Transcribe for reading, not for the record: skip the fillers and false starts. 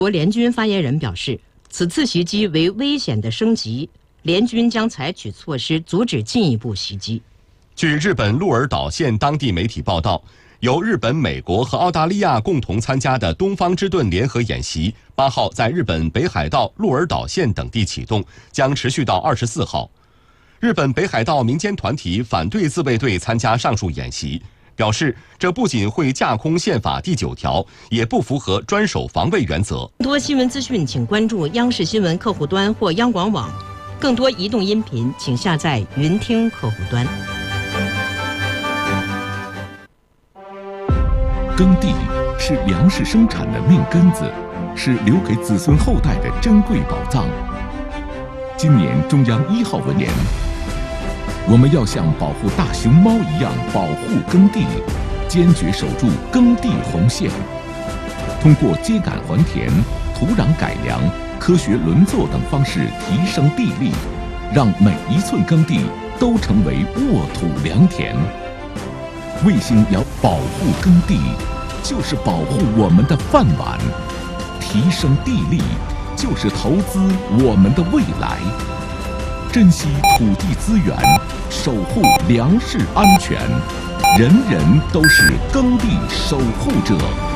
国联军发言人表示，此次袭击为危险的升级，联军将采取措施阻止进一步袭击。 据日本鹿儿岛县当地媒体报道，由日本、美国和澳大利亚共同参加的东方之盾联合演习，8号在日本北海道鹿儿岛县等地启动，将持续到24号。日本北海道民间团体反对自卫队参加上述演习，表示这不仅会架空宪法第9条，也不符合专守防卫原则。 更多新闻资讯，请关注央视新闻客户端或央广网。更多移动音频，请下载云听客户端。 耕地是粮食生产的命根子，是留给子孙后代的珍贵宝藏。今年中央1号文言，我们要像保护大熊猫一样保护耕地，坚决守住耕地红线。通过秸秆还田、土壤改良、科学轮作等方式提升地力，让每一寸耕地都成为沃土良田。卫星要保护耕地，就是保护我们的饭碗；提升地力，就是投资我们的未来。珍惜土地资源，守护粮食安全，人人都是耕地守护者。